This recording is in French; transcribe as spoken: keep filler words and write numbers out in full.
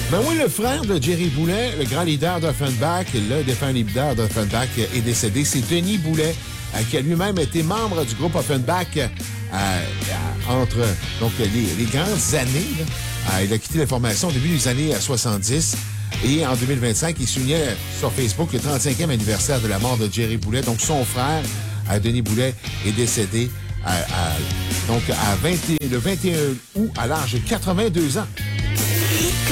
Ben oui, le frère de Jerry Boulet, le grand leader d'Offenbach, le défunt leader d'Offenbach est décédé. C'est Denis Boulet, euh, qui a lui-même été membre du groupe Offenbach euh, euh, entre donc, les, les grandes années. Là. Euh, il a quitté la formation au début des années soixante-dix. Et en deux mille vingt-cinq, il soulignait sur Facebook le trente-cinquième anniversaire de la mort de Jerry Boulet. Donc, son frère, euh, Denis Boulet, est décédé à, à, donc à vingt, le vingt et un août à l'âge de quatre-vingt-deux ans.